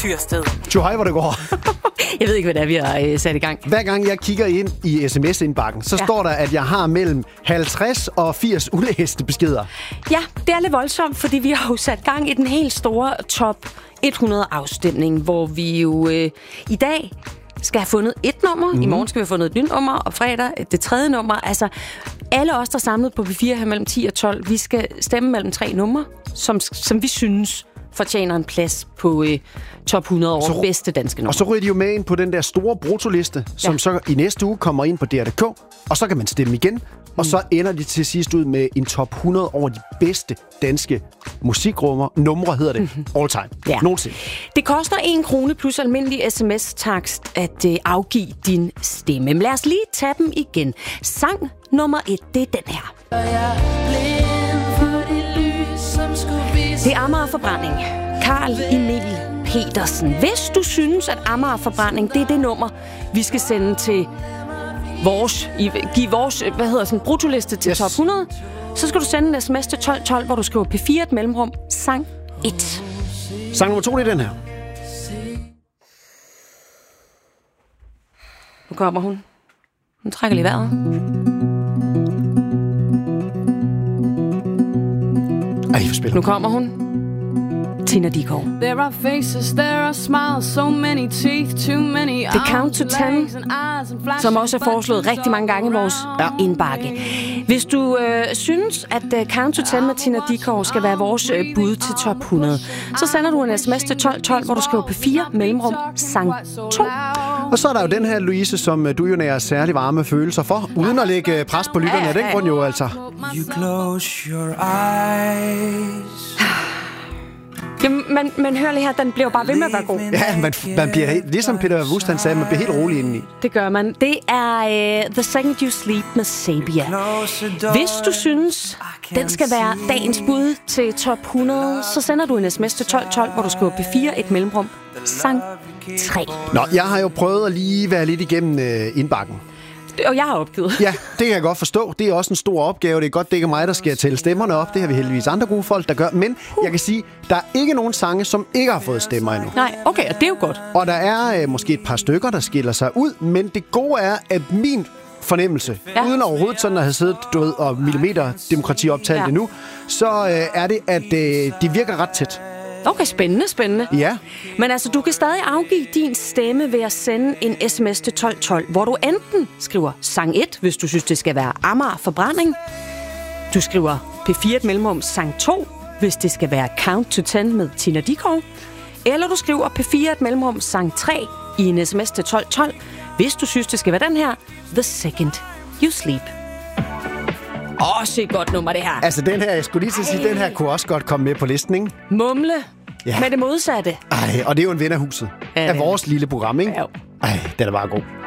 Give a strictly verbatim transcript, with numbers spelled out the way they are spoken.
Tyrsted. Jo, hej, hvor det går. Jeg ved ikke, hvad det er, vi har øh, sat i gang. Hver gang jeg kigger ind i sms-indbakken, så ja. står der, at jeg har mellem halvtreds og firs ulæste beskeder. Ja, det er lidt voldsomt, fordi vi har jo sat gang i den helt store top hundrede-afstemning, hvor vi jo øh, i dag skal have fundet et nummer. Mm. I morgen skal vi have fundet et nyt nummer, og fredag det tredje nummer. Altså, alle os, der er samlet på P fire her mellem ti og tolv, vi skal stemme mellem tre numre, som, som vi synes fortjener en plads på øh, top hundrede over så, bedste danske nummer. Og så ryger de jo med ind på den der store brutoliste, som ja. så i næste uge kommer ind på D R punktum d k, og så kan man stemme igen, og mm. så ender de til sidst ud med en top hundrede over de bedste danske musikrummer. Numre hedder det. Mm-hmm. All time. Ja. Nogensinde. Det koster en krone plus almindelig sms-takst at øh, afgive din stemme. Men lad os lige tage dem igen. Sang nummer et, det er den her. Det er Amager Forbrænding. Carl Emil Petersen. Hvis du synes, at Amager Forbrænding, det er det nummer, vi skal sende til vores, give vores, hvad hedder sådan, brutoliste til yes. top hundrede, så skal du sende en sms til tolv tolv, hvor du skriver P fire et mellemrum, sang et. Sang nummer to, det er den her. Nu kommer hun. Hun trækker lige vejret. Ej, hvor spiller Nu kommer hun. Tina Dickow. There are faces, there are smiles, so many teeth, too many. The Count to Ten, som også er foreslået rigtig mange gange i vores ja. indbakke. Hvis du øh, synes, at uh, Count to Ten med Tina Dickow skal være vores øh, bud til top hundrede, så sender du en sms til tolv tolv, hvor du skriver P fire mellemrum sang to. Og så er der jo den her, Louise, som du jo nærer særlig varme følelser for, uden at lægge pres på lytterne af den grund jo altså. You close your eyes. Jamen, man, man hører lige her, den bliver jo bare ved med at være god. Ja, man, man bliver helt, ligesom Peter Wust, han sagde, man bliver helt rolig indeni. Det gør man. Det er uh, The Second You Sleep med Sabia. Hvis du synes, den skal være dagens bud til top hundrede, så sender du en sms til tolv tolv, hvor du skriver P fire et mellemrum, sang tre. Nå, jeg har jo prøvet at lige være lidt igennem øh, indbakken. Og jeg har opgivet. Ja, det kan jeg godt forstå. Det er også en stor opgave. Det er godt, det ikke er mig, der skal tælle stemmerne op. Det har vi heldigvis andre gode folk, der gør. Men jeg kan sige, der er ikke nogen sange, som ikke har fået stemmer endnu. Nej, okay, og det er jo godt. Og der er øh, måske et par stykker, der skiller sig ud. Men det gode er, at min fornemmelse, ja. uden overhovedet sådan at have siddet du ved, og millimeter demokrati optalt ja. endnu, så øh, er det, at øh, de virker ret tæt. Okay, spændende, spændende. Ja. Men altså, du kan stadig afgive din stemme ved at sende en sms til tolv tolv, hvor du enten skriver sang et, hvis du synes, det skal være Amager Forbrænding. Du skriver P fire et mellemrum sang to, hvis det skal være Count to Ten med Tina Dickow. Eller du skriver P fire et mellemrum sang tre i en sms til tolv tolv, hvis du synes, det skal være den her, The Second You Sleep. Også et godt nummer, det her. Altså, den her, jeg skulle lige til at sige, den her kunne også godt komme med på listen, ikke? Mumle ja. med det modsatte. Ej, og det er jo en ven af huset. Ja, af vores lille program, ikke? Ja. Ej, den er bare god.